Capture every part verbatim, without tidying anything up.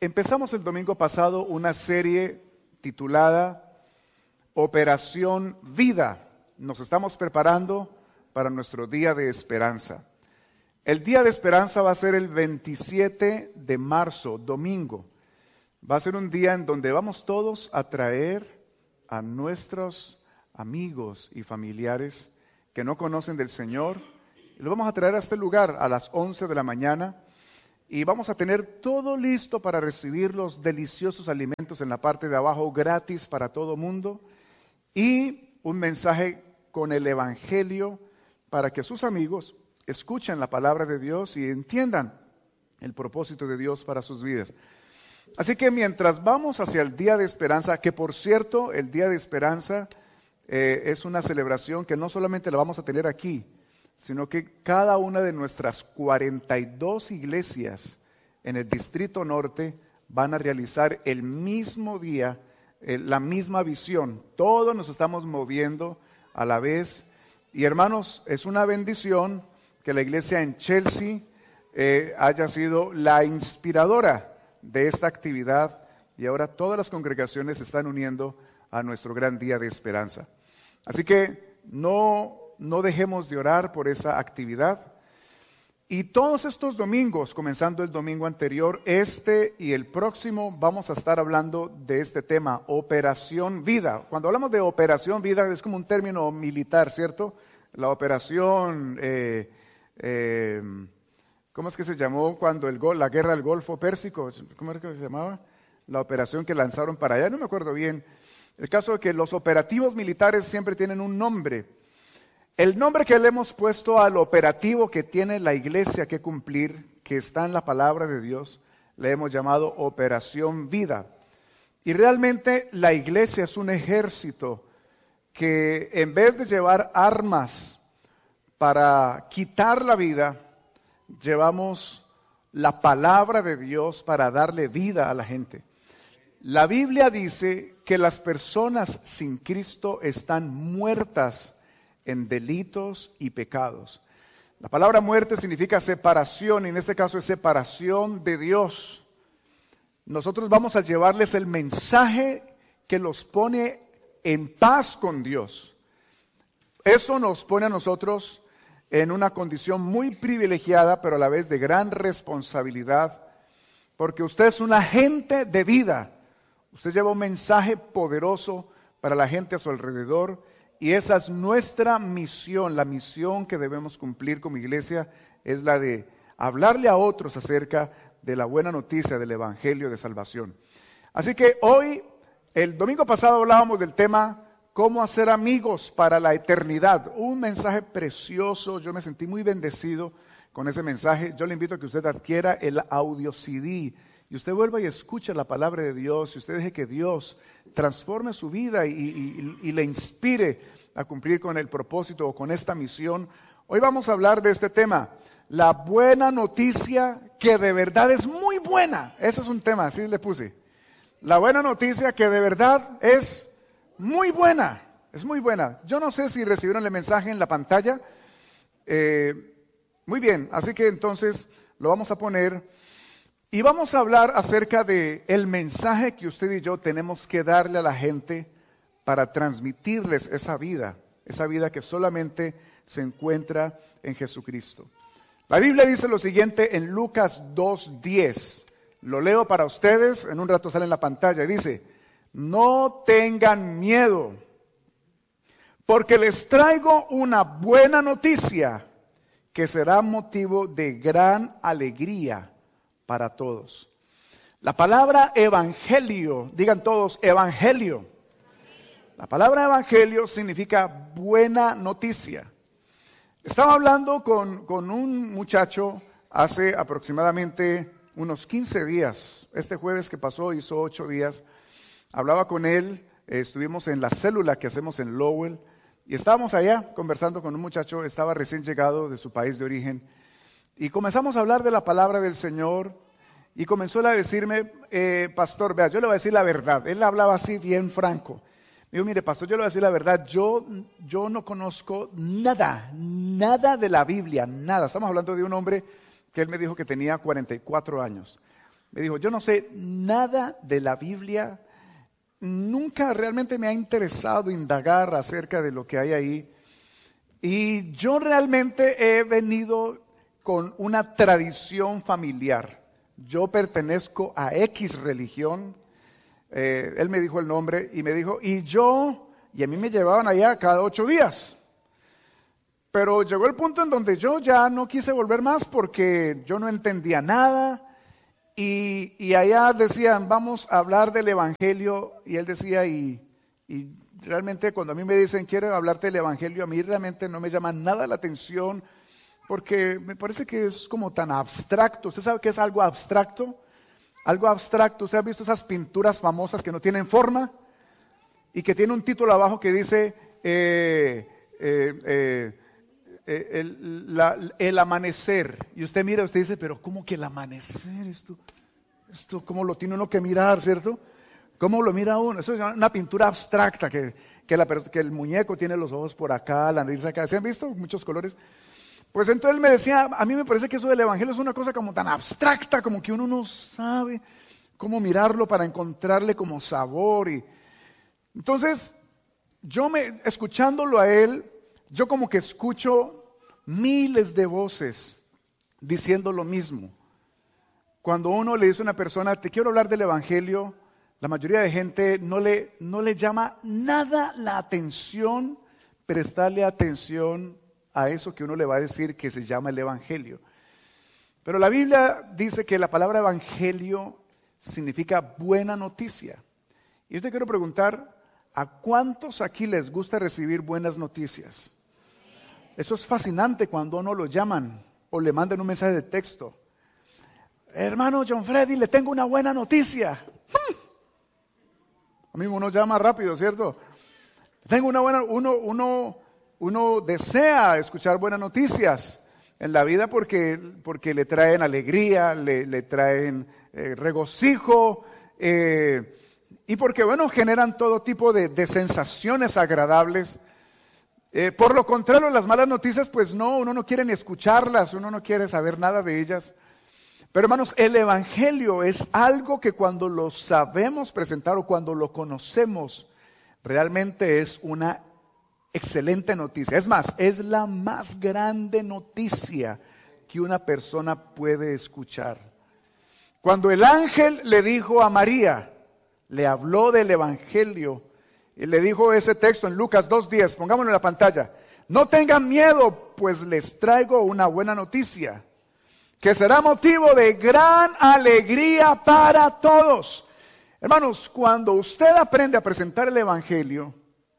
Empezamos el domingo pasado una serie titulada Operación Vida. Nos estamos preparando para nuestro día de esperanza. El día de esperanza va a ser el veintisiete de marzo, domingo. Va a ser un día en donde vamos todos a traer a nuestros amigos y familiares que no conocen del Señor. Y lo vamos a traer a este lugar a las once de la mañana. Y vamos a tener todo listo para recibir los deliciosos alimentos en la parte de abajo, gratis para todo mundo. Y un mensaje con el Evangelio para que sus amigos escuchen la palabra de Dios y entiendan el propósito de Dios para sus vidas. Así que mientras vamos hacia el Día de Esperanza, que por cierto, el Día de Esperanza eh, es una celebración que no solamente la vamos a tener aquí, sino que cada una de nuestras cuarenta y dos iglesias en el Distrito Norte van a realizar el mismo día, eh, la misma visión. Todos nos estamos moviendo a la vez. Y hermanos, es una bendición que la iglesia en Chelsea eh, haya sido la inspiradora de esta actividad. Y ahora todas las congregaciones se están uniendo a nuestro gran día de esperanza. Así que no... No dejemos de orar por esa actividad. Y todos estos domingos, comenzando el domingo anterior, este y el próximo, vamos a estar hablando de este tema, Operación Vida. Cuando hablamos de Operación Vida es como un término militar, ¿cierto? La operación, eh, eh, ¿cómo es que se llamó cuando el gol, la guerra del Golfo Pérsico? ¿Cómo era que se llamaba? La operación que lanzaron para allá, no me acuerdo bien. El caso es que los operativos militares siempre tienen un nombre. El nombre que le hemos puesto al operativo que tiene la iglesia que cumplir, que está en la palabra de Dios, le hemos llamado Operación Vida. Y realmente la iglesia es un ejército que en vez de llevar armas para quitar la vida, llevamos la palabra de Dios para darle vida a la gente. La Biblia dice que las personas sin Cristo están muertas en delitos y pecados. La palabra muerte significa separación, y en este caso es separación de Dios. Nosotros vamos a llevarles el mensaje que los pone en paz con Dios. Eso nos pone a nosotros en una condición muy privilegiada, pero a la vez de gran responsabilidad, porque usted es un agente de vida. Usted lleva un mensaje poderoso para la gente a su alrededor. Y esa es nuestra misión, la misión que debemos cumplir como iglesia es la de hablarle a otros acerca de la buena noticia del Evangelio de salvación. Así que hoy, el domingo pasado hablábamos del tema cómo hacer amigos para la eternidad. Un mensaje precioso, yo me sentí muy bendecido con ese mensaje. Yo le invito a que usted adquiera el audio C D y usted vuelva y escuche la palabra de Dios y usted deje que Dios transforme su vida y, y, y le inspire a cumplir con el propósito o con esta misión. Hoy vamos a hablar de este tema, la buena noticia que de verdad es muy buena. Ese es un tema, así le puse. La buena noticia que de verdad es muy buena, es muy buena. Yo no sé si recibieron el mensaje en la pantalla. Eh, muy bien, así que entonces lo vamos a poner. Y vamos a hablar acerca de el mensaje que usted y yo tenemos que darle a la gente para transmitirles esa vida, esa vida que solamente se encuentra en Jesucristo. La Biblia dice lo siguiente en Lucas dos diez. Lo leo para ustedes, en un rato sale en la pantalla. Dice, no tengan miedo, porque les traigo una buena noticia que será motivo de gran alegría para todos. La palabra evangelio, digan todos, evangelio. La palabra evangelio significa buena noticia. Estaba hablando con, con un muchacho hace aproximadamente unos quince días. Este jueves que pasó, hizo ocho días. Hablaba con él, eh, estuvimos en la célula que hacemos en Lowell y estábamos allá conversando con un muchacho, estaba recién llegado de su país de origen. Y comenzamos a hablar de la palabra del Señor y comenzó él a decirme, eh, pastor, vea, yo le voy a decir la verdad. Él hablaba así bien franco. Me dijo, mire, pastor, yo le voy a decir la verdad, yo, yo no conozco nada, nada de la Biblia, nada. Estamos hablando de un hombre que él me dijo que tenía cuarenta y cuatro años. Me dijo, yo no sé nada de la Biblia, nunca realmente me ha interesado indagar acerca de lo que hay ahí. Y yo realmente he venido con una tradición familiar. Yo pertenezco a X religión. Eh, él me dijo el nombre y me dijo, y yo, y a mí me llevaban allá cada ocho días. Pero llegó el punto en donde yo ya no quise volver más porque yo no entendía nada. Y, y allá decían, vamos a hablar del Evangelio. Y él decía, y, y realmente cuando a mí me dicen, quiero hablarte del Evangelio, a mí realmente no me llama nada la atención porque me parece que es como tan abstracto. ¿Usted sabe qué es algo abstracto? Algo abstracto. ¿Usted ha visto esas pinturas famosas que no tienen forma y que tiene un título abajo que dice eh, eh, eh, eh, el, la, el amanecer? Y usted mira, usted dice, pero ¿cómo que el amanecer? Esto, esto ¿cómo lo tiene uno que mirar, cierto? ¿Cómo lo mira uno? Eso es una pintura abstracta que, que, la, que el muñeco tiene los ojos por acá, la nariz acá. ¿Se han visto? Muchos colores. Pues entonces él me decía, a mí me parece que eso del Evangelio es una cosa como tan abstracta, como que uno no sabe cómo mirarlo para encontrarle como sabor. Y entonces, yo me, escuchándolo a él, yo como que escucho miles de voces diciendo lo mismo. Cuando uno le dice a una persona, te quiero hablar del Evangelio, la mayoría de gente no le, no le llama nada la atención, prestarle atención a eso que uno le va a decir que se llama el Evangelio. Pero la Biblia dice que la palabra Evangelio significa buena noticia. Y yo te quiero preguntar, ¿a cuántos aquí les gusta recibir buenas noticias? Eso es fascinante cuando uno lo llaman o le mandan un mensaje de texto. Hermano John Freddy, le tengo una buena noticia. A mí uno llama rápido, ¿cierto? Tengo una buena, uno, uno, uno desea escuchar buenas noticias en la vida porque, porque le traen alegría, le, le traen eh, regocijo, eh, y porque, bueno, generan todo tipo de, de sensaciones agradables. Eh, por lo contrario, las malas noticias, pues no, uno no quiere ni escucharlas, uno no quiere saber nada de ellas. Pero hermanos, el Evangelio es algo que cuando lo sabemos presentar o cuando lo conocemos, realmente es una excelente noticia. Es más, es la más grande noticia que una persona puede escuchar. Cuando el ángel le dijo a María, le habló del Evangelio, y le dijo ese texto en Lucas dos diez, pongámoslo en la pantalla. No tengan miedo, pues les traigo una buena noticia, que será motivo de gran alegría para todos. Hermanos, cuando usted aprende a presentar el Evangelio,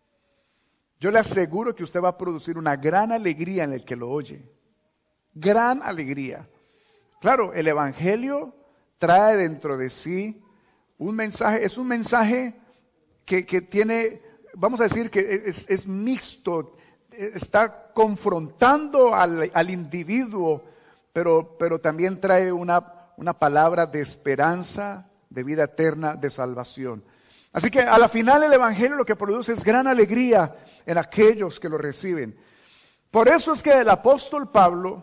yo le aseguro que usted va a producir una gran alegría en el que lo oye. Gran alegría. Claro, el Evangelio trae dentro de sí un mensaje, es un mensaje que, que tiene, vamos a decir que es, es mixto, está confrontando al, al individuo, pero, pero también trae una, una palabra de esperanza, de vida eterna, de salvación. Así que a la final el Evangelio lo que produce es gran alegría en aquellos que lo reciben. Por eso es que el apóstol Pablo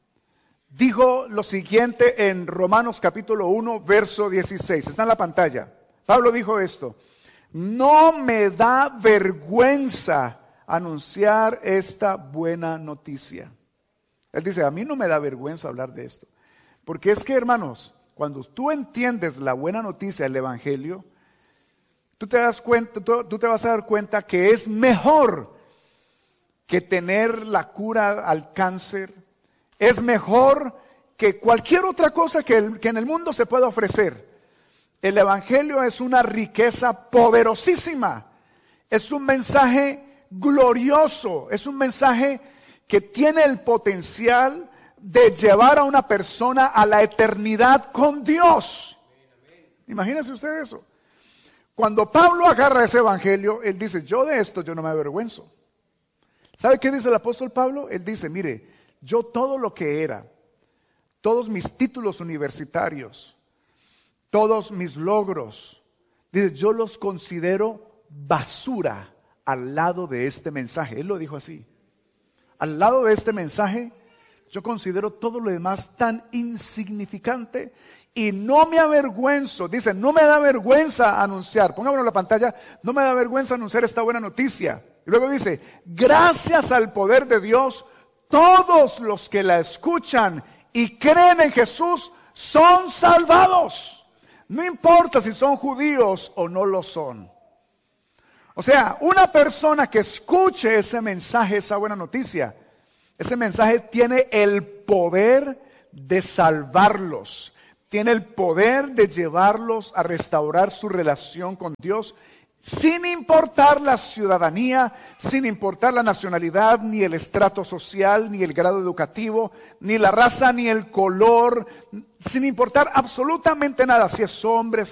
dijo lo siguiente en Romanos capítulo uno, verso dieciséis. Está en la pantalla. Pablo dijo esto: no me da vergüenza anunciar esta buena noticia. Él dice, a mí no me da vergüenza hablar de esto. Porque es que, hermanos, cuando tú entiendes la buena noticia del Evangelio, tú te das cuenta, tú, tú te vas a dar cuenta que es mejor que tener la cura al cáncer, es mejor que cualquier otra cosa que, el, que en el mundo se pueda ofrecer. El Evangelio es una riqueza poderosísima, es un mensaje glorioso, es un mensaje que tiene el potencial de llevar a una persona a la eternidad con Dios. Imagínense usted eso. Cuando Pablo agarra ese Evangelio, él dice, yo de esto yo no me avergüenzo. ¿Sabe qué dice el apóstol Pablo? Él dice, mire, yo todo lo que era, todos mis títulos universitarios, todos mis logros, dice, yo los considero basura al lado de este mensaje. Él lo dijo así. Al lado de este mensaje, yo considero todo lo demás tan insignificante y no me avergüenzo. Dice, no me da vergüenza anunciar. Pongámoslo en la pantalla. No me da vergüenza anunciar esta buena noticia. Y luego dice, gracias al poder de Dios, todos los que la escuchan y creen en Jesús son salvados. No importa si son judíos o no lo son. O sea, una persona que escuche ese mensaje, esa buena noticia, ese mensaje tiene el poder de salvarlos. Tiene el poder de llevarlos a restaurar su relación con Dios, sin importar la ciudadanía, sin importar la nacionalidad, ni el estrato social, ni el grado educativo, ni la raza, ni el color, sin importar absolutamente nada, si es hombre,